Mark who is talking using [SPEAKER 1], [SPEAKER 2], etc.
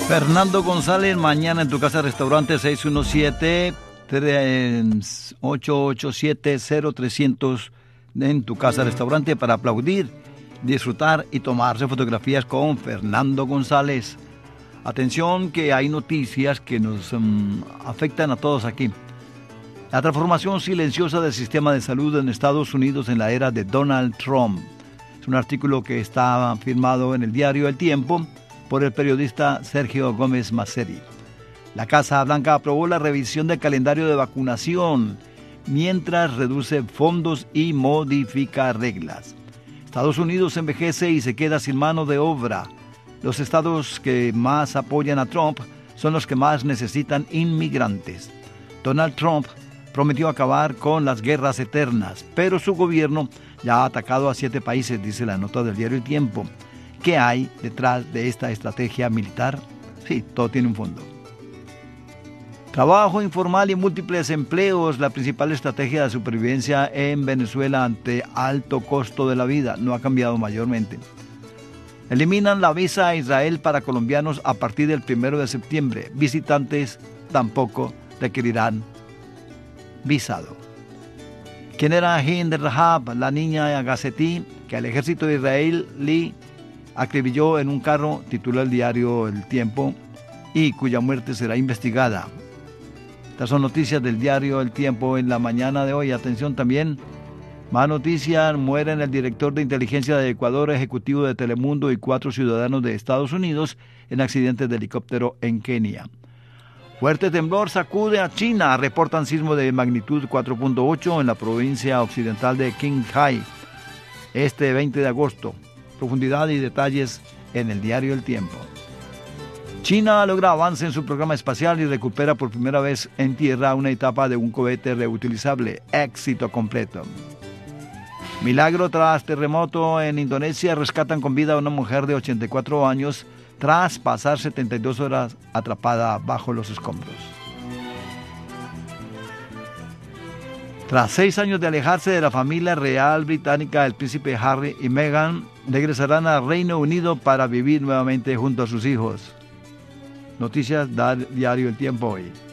[SPEAKER 1] Fernando González, mañana en tu casa restaurante 617-887-0300 en tu casa restaurante para aplaudir, disfrutar y tomarse fotografías con Fernando González. Atención que hay noticias que nos afectan a todos aquí. La transformación silenciosa del sistema de salud en Estados Unidos en la era de Donald Trump. Es un artículo que está firmado en el diario El Tiempo por el periodista Sergio Gómez Maceri. La Casa Blanca aprobó la revisión del calendario de vacunación, mientras reduce fondos y modifica reglas. Estados Unidos envejece y se queda sin mano de obra. Los estados que más apoyan a Trump son los que más necesitan inmigrantes. Donald Trump prometió acabar con las guerras eternas, pero su gobierno ya ha atacado a 7 países, dice la nota del diario El Tiempo. ¿Qué hay detrás de esta estrategia militar? Sí, todo tiene un fondo. Trabajo informal y múltiples empleos, la principal estrategia de supervivencia en Venezuela ante alto costo de la vida, no ha cambiado mayormente. Eliminan la visa a Israel para colombianos a partir del 1 de septiembre. Visitantes tampoco requerirán visado. ¿Quién era Hind Rahab, la niña Gazetí, que el ejército israelí acribilló en un carro, titula el diario El Tiempo, y cuya muerte será investigada? Estas son noticias del diario El Tiempo en la mañana de hoy. Atención también, más noticias: mueren el director de inteligencia de Ecuador, ejecutivo de Telemundo y 4 ciudadanos de Estados Unidos en accidentes de helicóptero en Kenia. Fuerte temblor sacude a China, reportan sismo de magnitud 4.8 en la provincia occidental de Qinghai, este 20 de agosto. Profundidad y detalles en el diario El Tiempo. China logra avance en su programa espacial y recupera por primera vez en tierra una etapa de un cohete reutilizable. Éxito completo. Milagro tras terremoto en Indonesia, rescatan con vida a una mujer de 84 años tras pasar 72 horas atrapada bajo los escombros. Tras 6 años de alejarse de la familia real británica, el príncipe Harry y Meghan regresarán al Reino Unido para vivir nuevamente junto a sus hijos. Noticias del diario El Tiempo hoy.